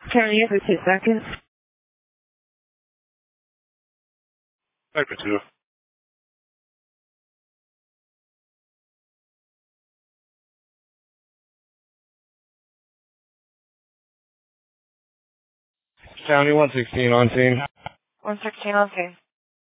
County for 2 seconds. Back for 2. County 116 on scene. 116 on scene.